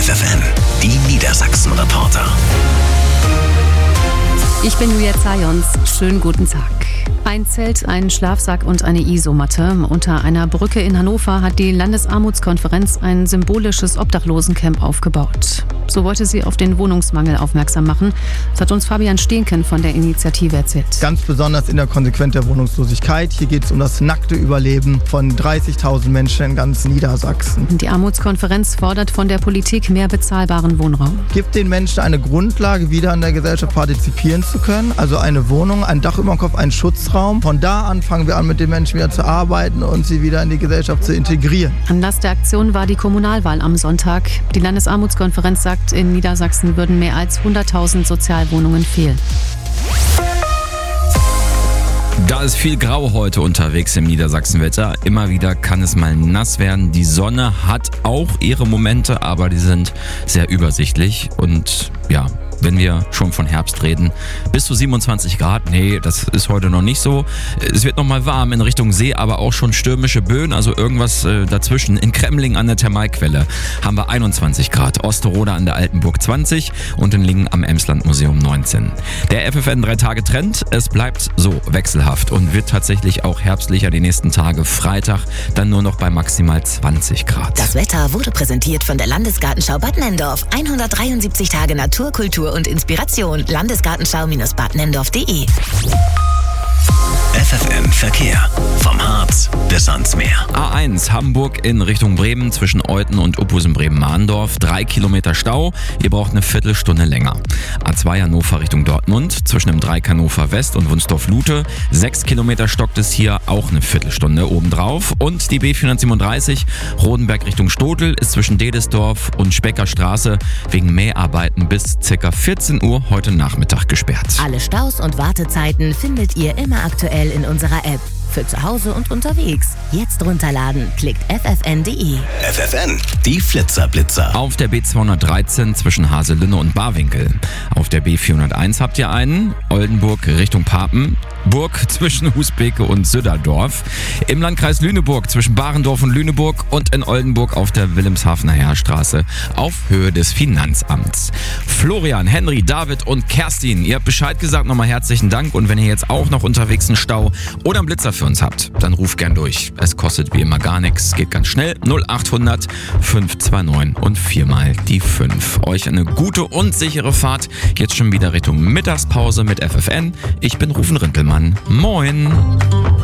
FFN, die Niedersachsen-Reporter. Ich bin Julia Zajons. Schönen guten Tag. Ein Zelt, ein Schlafsack und eine Isomatte. Unter einer Brücke in Hannover hat die Landesarmutskonferenz ein symbolisches Obdachlosencamp aufgebaut. So wollte sie auf den Wohnungsmangel aufmerksam machen. Das hat uns Fabian Stehnken von der Initiative erzählt. Ganz besonders in der Konsequenz der Wohnungslosigkeit. Hier geht es um das nackte Überleben von 30.000 Menschen in ganz Niedersachsen. Die Armutskonferenz fordert von der Politik mehr bezahlbaren Wohnraum. Gibt den Menschen eine Grundlage, wieder an der Gesellschaft partizipieren zu können. Also eine Wohnung, ein Dach über dem Kopf, einen Schutzraum. Von da an fangen wir an, mit den Menschen wieder zu arbeiten und sie wieder in die Gesellschaft zu integrieren. Anlass der Aktion war die Kommunalwahl am Sonntag. Die Landesarmutskonferenz sagt, in Niedersachsen würden mehr als 100.000 Sozialwohnungen fehlen. Da ist viel Grau heute unterwegs im Niedersachsenwetter. Immer wieder kann es mal nass werden. Die Sonne hat auch ihre Momente, aber die sind sehr übersichtlich. Und ja, wenn wir schon von Herbst reden, bis zu 27 Grad. Nee, das ist heute noch nicht so. Es wird noch mal warm in Richtung See, aber auch schon stürmische Böen, also irgendwas dazwischen. In Kremling an der Thermalquelle haben wir 21 Grad, Osterode an der Altenburg 20 und in Lingen am Emsland-Museum 19. Der FFN 3-Tage-Trend, es bleibt so wechselhaft und wird tatsächlich auch herbstlicher die nächsten Tage. Freitag dann nur noch bei maximal 20 Grad. Das Wetter wurde präsentiert von der Landesgartenschau Bad Nenndorf. 173 Tage Natur, Kultur und Inspiration. Landesgartenschau-badnendorf.de. FFN Verkehr. Vom Harz bis ans Meer. A1 Hamburg in Richtung Bremen zwischen Euthen und Uphusen-Bremen-Mahndorf. 3 Kilometer Stau. Ihr braucht eine Viertelstunde länger. A2 Hannover Richtung Dortmund zwischen dem Dreieck Hannover West und Wunsdorf-Lute. 6 Kilometer stockt es hier, auch eine Viertelstunde obendrauf. Und die B437 Rodenberg Richtung Stotel ist zwischen Dedesdorf und Specker Straße wegen Mäharbeiten bis ca. 14 Uhr heute Nachmittag gesperrt. Alle Staus und Wartezeiten findet ihr immer aktuell in unserer App. Für zu Hause und unterwegs. Jetzt runterladen. Klickt ffn.de. FFN, die Flitzer-Blitzer. Auf der B213 zwischen Haselünne und Barwinkel. Auf der B401 habt ihr einen. Oldenburg Richtung Papenburg zwischen Husbeke und Südderdorf. Im Landkreis Lüneburg zwischen Barendorf und Lüneburg und in Oldenburg auf der Wilhelmshavener Heerstraße auf Höhe des Finanzamts. Florian, Henry, David und Kerstin, ihr habt Bescheid gesagt, nochmal herzlichen Dank. Und wenn ihr jetzt auch noch unterwegs einen Stau oder einen Blitzer für uns habt, dann ruft gern durch. Es kostet wie immer gar nichts, geht ganz schnell. 0800 529 und 4 mal die 5. Euch eine gute und sichere Fahrt. Jetzt schon wieder Richtung Mittagspause mit FFN. Ich bin Rufen Rintelmann. Moin!